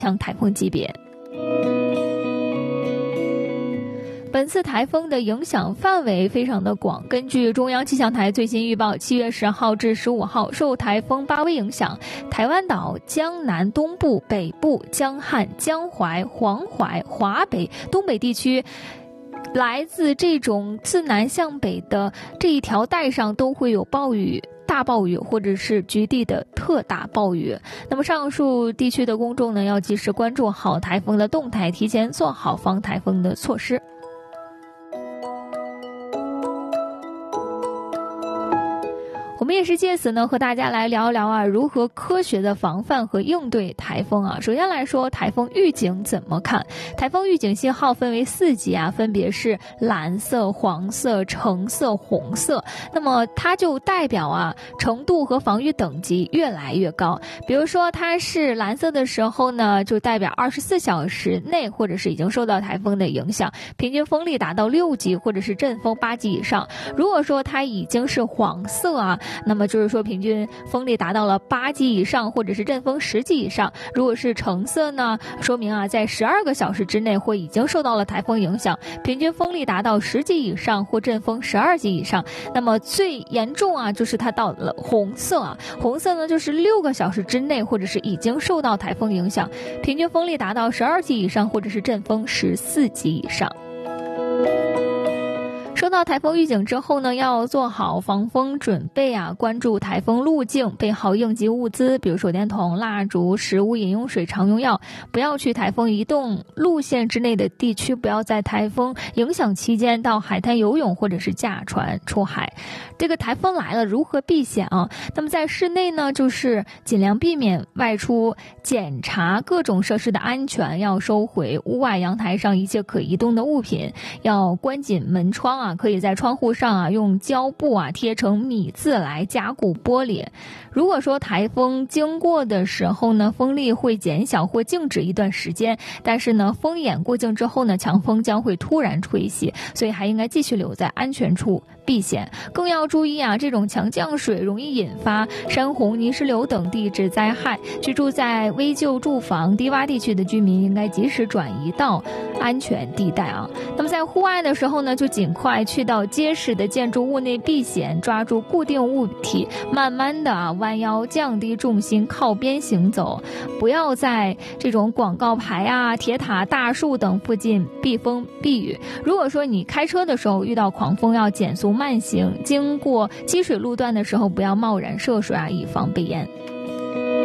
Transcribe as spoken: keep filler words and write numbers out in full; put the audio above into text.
强台风级别。本次台风的影响范围非常的广，根据中央气象台最新预报，七月十号至十五号受台风巴威影响，台湾岛、江南东部、北部、江汉、江淮、黄淮、华北、东北地区来自这种自南向北的这一条带上都会有暴雨、大暴雨或者是局地的特大暴雨。那么上述地区的公众呢，要及时关注好台风的动态，提前做好防台风的措施。我们也是借此呢，和大家来聊一聊啊，如何科学的防范和应对台风啊。首先来说，台风预警怎么看？台风预警信号分为四级啊，分别是蓝色、黄色、橙色、红色。那么它就代表啊，程度和防御等级越来越高。比如说它是蓝色的时候呢，就代表二十四小时内或者是已经受到台风的影响，平均风力达到六级或者是阵风八级以上。如果说它已经是黄色啊，那么就是说平均风力达到了八级以上或者是阵风十级以上。如果是橙色呢，说明啊在十二个小时之内或已经受到了台风影响，平均风力达到十级以上或阵风十二级以上。那么最严重啊就是它到了红色啊，红色呢就是六个小时之内或者是已经受到台风影响，平均风力达到十二级以上或者是阵风十四级以上。收到台风预警之后呢，要做好防风准备啊，关注台风路径，备好应急物资，比如手电筒、蜡烛、食物、饮用水、常用药。不要去台风移动路线之内的地区，不要在台风影响期间到海滩游泳或者是驾船出海。这个台风来了，如何避险啊？那么在室内呢，就是尽量避免外出，检查各种设施的安全，要收回屋外阳台上一切可移动的物品，要关紧门窗啊。可以在窗户上啊用胶布啊贴成米字来加固玻璃。如果说台风经过的时候呢，风力会减小或静止一段时间，但是呢风眼过境之后呢，强风将会突然吹袭，所以还应该继续留在安全处避险。更要注意啊，这种强降水容易引发山洪、泥石流等地质灾害，居住在危旧住房、低洼地区的居民应该及时转移到安全地带啊。那么在户外的时候呢，就尽快去到结实的建筑物内避险，抓住固定物体，慢慢的啊弯腰，降低重心，靠边行走，不要在这种广告牌啊、铁塔、大树等附近避风避雨。如果说你开车的时候遇到狂风，要减速慢行，经过积水路段的时候不要贸然涉水啊，以防被淹。